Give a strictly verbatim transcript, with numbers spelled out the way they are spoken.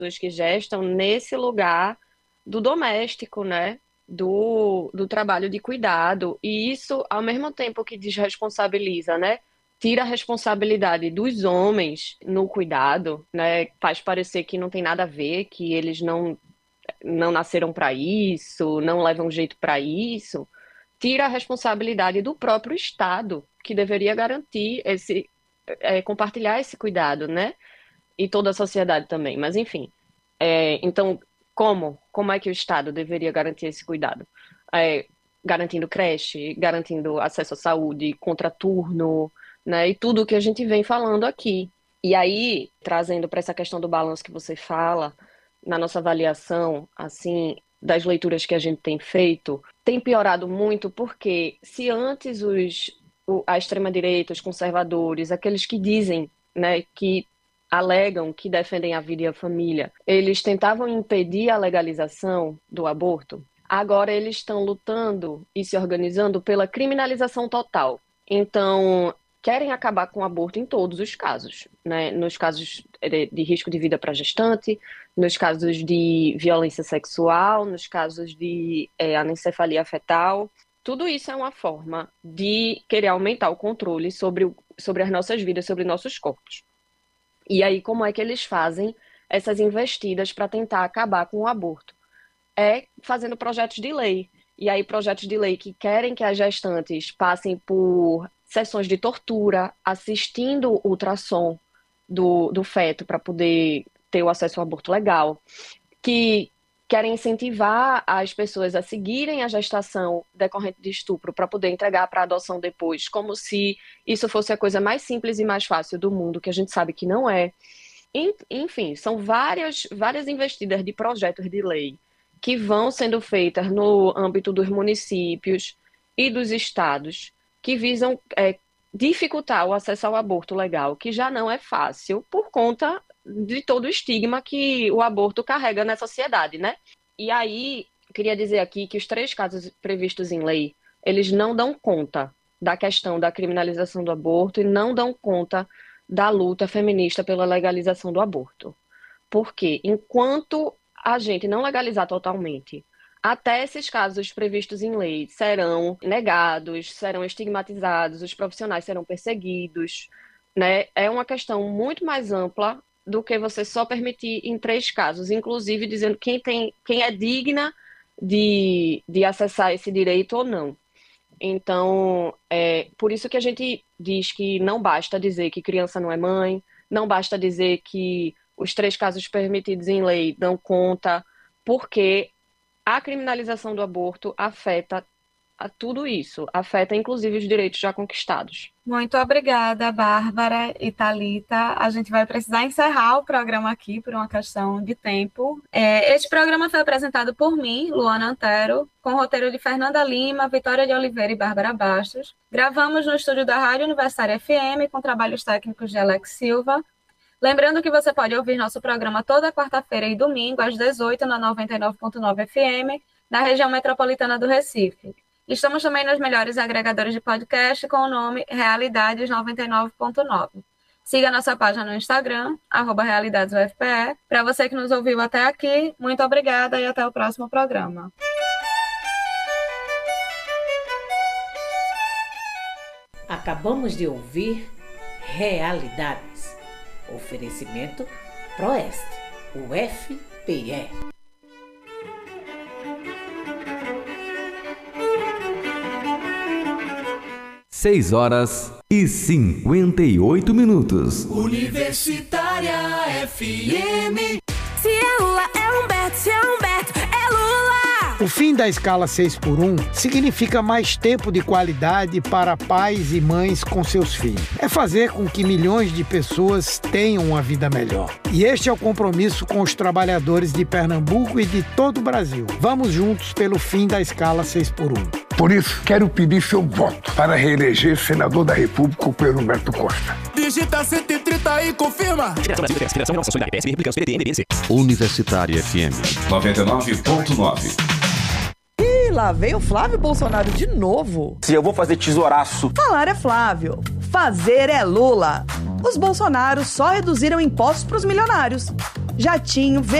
pessoas que gestam nesse lugar do doméstico, né? Do, do trabalho de cuidado. E isso, ao mesmo tempo que desresponsabiliza, né? Tira a responsabilidade dos homens no cuidado, né? Faz parecer que não tem nada a ver, que eles não, não nasceram para isso, não levam jeito para isso. Tira a responsabilidade do próprio Estado, que deveria garantir esse, é, compartilhar esse cuidado, né? E toda a sociedade também. Mas, enfim. É, então, como? Como é que o Estado deveria garantir esse cuidado? É, garantindo creche, garantindo acesso à saúde, contraturno, né? E tudo o que a gente vem falando aqui. E aí, trazendo para essa questão do balanço que você fala, na nossa avaliação, assim, das leituras que a gente tem feito, tem piorado muito porque se antes os, o, a extrema-direita, os conservadores, aqueles que dizem, né, que alegam que defendem a vida e a família, eles tentavam impedir a legalização do aborto, agora eles estão lutando e se organizando pela criminalização total. Então, querem acabar com o aborto em todos os casos, né? Nos casos de, de risco de vida para gestante, nos casos de violência sexual, nos casos de é, anencefalia fetal. Tudo isso é uma forma de querer aumentar o controle sobre, o, sobre as nossas vidas, sobre nossos corpos. E aí, como é que eles fazem essas investidas para tentar acabar com o aborto? É fazendo projetos de lei. E aí, projetos de lei que querem que as gestantes passem por sessões de tortura, assistindo o ultrassom do, do feto para poder ter o acesso ao aborto legal, que querem incentivar as pessoas a seguirem a gestação decorrente de estupro para poder entregar para adoção depois, como se isso fosse a coisa mais simples e mais fácil do mundo, que a gente sabe que não é. Enfim, são várias, várias investidas de projetos de lei que vão sendo feitas no âmbito dos municípios e dos estados, que visam é, dificultar o acesso ao aborto legal, que já não é fácil por conta de todo o estigma que o aborto carrega na sociedade, né? E aí, queria dizer aqui que os três casos previstos em lei, eles não dão conta da questão da criminalização do aborto e não dão conta da luta feminista pela legalização do aborto. Porque enquanto a gente não legalizar totalmente, até esses casos previstos em lei serão negados, serão estigmatizados, os profissionais serão perseguidos, né? É uma questão muito mais ampla do que você só permitir em três casos, inclusive dizendo quem, tem, quem é digna de, de acessar esse direito ou não. Então, é por isso que a gente diz que não basta dizer que criança não é mãe, não basta dizer que os três casos permitidos em lei dão conta, porque a criminalização do aborto afeta a tudo isso, afeta inclusive os direitos já conquistados. Muito obrigada, Bárbara e Thalita. A gente vai precisar encerrar o programa aqui por uma questão de tempo. É, este programa foi apresentado por mim, Luana Antero, com roteiro de Fernanda Lima, Vitória de Oliveira e Bárbara Bastos. Gravamos no estúdio da Rádio Universitária F M, com trabalhos técnicos de Alex Silva. Lembrando que você pode ouvir nosso programa toda quarta-feira e domingo, às dezoito, na noventa e nove ponto nove F M, na região metropolitana do Recife. Estamos também nos melhores agregadores de podcast com o nome Realidades noventa e nove ponto nove. Siga nossa página no Instagram, arroba Realidades U F P E. Para você que nos ouviu até aqui, muito obrigada e até o próximo programa. Acabamos de ouvir Realidades. Oferecimento Proeste, U F P E. Seis horas e cinquenta e oito minutos. Universitária F M. Se é Lula, é Humberto. Se é Humberto, é Lula. O fim da escala seis por um significa mais tempo de qualidade para pais e mães com seus filhos. É fazer com que milhões de pessoas tenham uma vida melhor. E este é o compromisso com os trabalhadores de Pernambuco e de todo o Brasil. Vamos juntos pelo fim da escala seis por um. Por isso, quero pedir seu voto para reeleger senador da República o Pedro Humberto Costa. Digita cento e trinta e confirma. Universitária F M noventa e nove ponto nove. E lá vem o Flávio Bolsonaro de novo. Se eu vou fazer tesouraço. Falar é Flávio, fazer é Lula. Os Bolsonaros só reduziram impostos para os milionários. jatinho,